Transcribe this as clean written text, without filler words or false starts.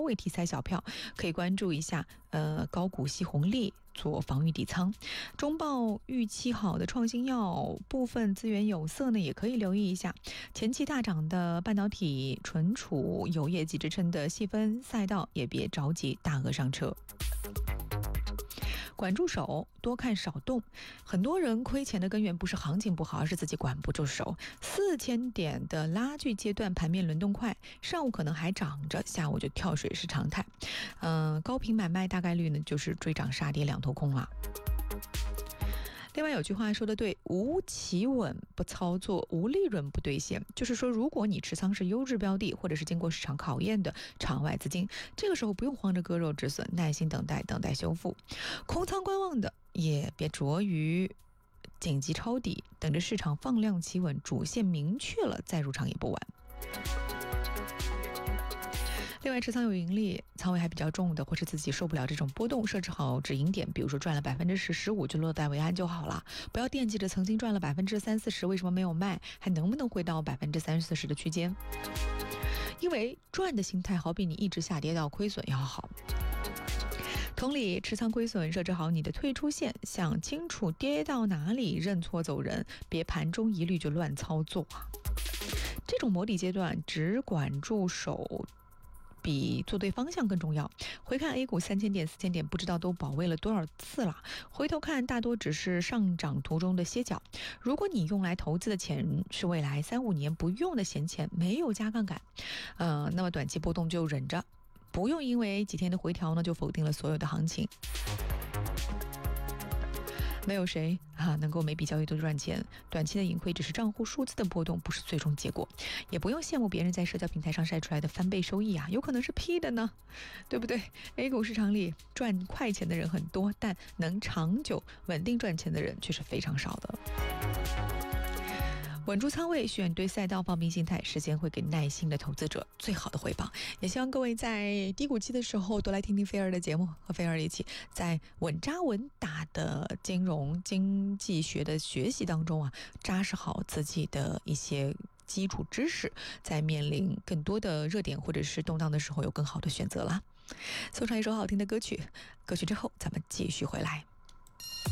微题材小票，可以关注一下高股息红利做防御底仓。中报预期好的创新药、部分资源有色呢，也可以留意一下。前期大涨的半导体、存储、有业绩支撑的细分赛道，也别着急大额上车。管住手，多看少动。很多人亏钱的根源不是行情不好，而是自己管不住手。4000点的拉锯阶段，盘面轮动快，上午可能还涨着，下午就跳水是常态。高频买卖大概率呢就是追涨杀跌两头空了。另外有句话说的对，无企稳不操作，无利润不兑现。就是说，如果你持仓是优质标的，或者是经过市场考验的场外资金，这个时候不用慌着割肉止损，耐心等待修复。空仓观望的也别着于紧急抄底，等着市场放量企稳，主线明确了再入场也不晚。另外，持仓有盈利、仓位还比较重的，或是自己受不了这种波动，设置好止盈点，比如说赚了10%、15%就落袋为安就好了，不要惦记着曾经赚了30%、40%为什么没有卖，还能不能回到30%、40%的区间？因为赚的心态好比你一直下跌到亏损要好。同理，持仓亏损，设置好你的退出线，想清楚跌到哪里，认错走人，别盘中一律就乱操作啊！这种磨底阶段，只管住手比做对方向更重要。回看 A 股3000点、4000点，不知道都保卫了多少次了。回头看，大多只是上涨途中的歇脚。如果你用来投资的钱是未来3-5年不用的闲钱，没有加杠杆，那么短期波动就忍着，不用因为几天的回调呢就否定了所有的行情。没有谁能够每笔交易都赚钱，短期的盈亏只是账户数字的波动，不是最终结果。也不用羡慕别人在社交平台上晒出来的翻倍收益有可能是 P 的呢，对不对？ A 股市场里赚快钱的人很多，但能长久稳定赚钱的人却是非常少的。稳住仓位，选对赛道，放平心态，时间会给耐心的投资者最好的回报。也希望各位在低谷期的时候多来听听菲儿的节目，和菲儿一起在稳扎稳打的金融经济学的学习当中扎实好自己的一些基础知识，在面临更多的热点或者是动荡的时候有更好的选择啦。送上一首好听的歌曲之后咱们继续回来。